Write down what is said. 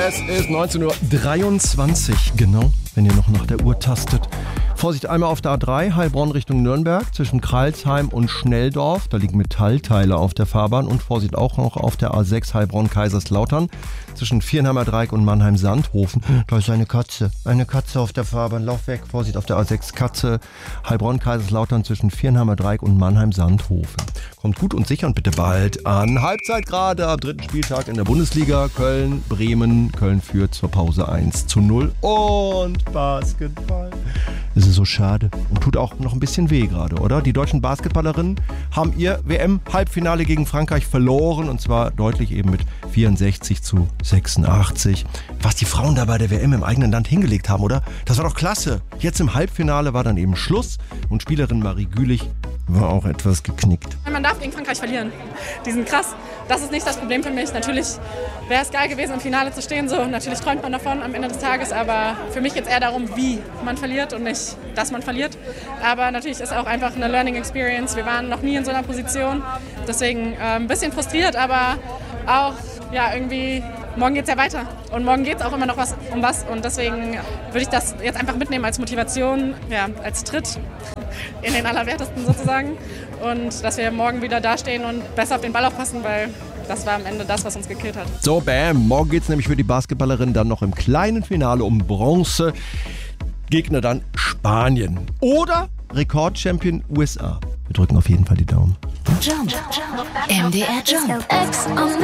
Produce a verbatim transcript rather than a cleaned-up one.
Es ist neunzehn Uhr dreiundzwanzig, genau, wenn ihr noch nach der Uhr tastet. Vorsicht, einmal auf der A drei, Heilbronn Richtung Nürnberg, zwischen Kralsheim und Schnelldorf. Da liegen Metallteile auf der Fahrbahn. Und Vorsicht auch noch auf der A sechs, Heilbronn-Kaiserslautern, zwischen Viernheimer Dreieck und Mannheim-Sandhofen. Da ist eine Katze, eine Katze auf der Fahrbahn. Lauf weg, Vorsicht auf der A sechs, Katze, Heilbronn-Kaiserslautern, zwischen Viernheimer Dreieck und Mannheim-Sandhofen. Kommt gut und sicher und bitte bald an. Halbzeit gerade am dritten Spieltag in der Bundesliga. Köln, Bremen, Köln führt zur Pause eins zu null. Und Basketball. Es ist so schade und tut auch noch ein bisschen weh gerade, oder? Die deutschen Basketballerinnen haben ihr W M-Halbfinale gegen Frankreich verloren und zwar deutlich eben mit vierundsechzig zu sechsundachtzig. Was die Frauen da bei der W M im eigenen Land hingelegt haben, oder? Das war doch klasse. Jetzt im Halbfinale war dann eben Schluss und Spielerin Marie Gülich war auch etwas geknickt. Man darf gegen Frankreich verlieren. Die sind krass. Das ist nicht das Problem für mich. Natürlich wäre es geil gewesen, im Finale zu stehen. So, natürlich träumt man davon am Ende des Tages, aber für mich geht es eher darum, wie man verliert und nicht, dass man verliert. Aber natürlich ist auch einfach eine Learning Experience. Wir waren noch nie in so einer Position. Deswegen äh, ein bisschen frustriert, aber auch ja, irgendwie, morgen geht es ja weiter. Und morgen geht es auch immer noch was, um was. Und deswegen würde ich das jetzt einfach mitnehmen als Motivation, ja, als Tritt in den Allerwertesten sozusagen. Und dass wir morgen wieder dastehen und besser auf den Ball aufpassen, weil das war am Ende das, was uns gekillt hat. So, bam. Morgen geht es nämlich für die Basketballerin dann noch im kleinen Finale um Bronze. Gegner dann Spanien. Oder Rekordchampion U S A. Wir drücken auf jeden Fall die Daumen. Jump. M D R Jump.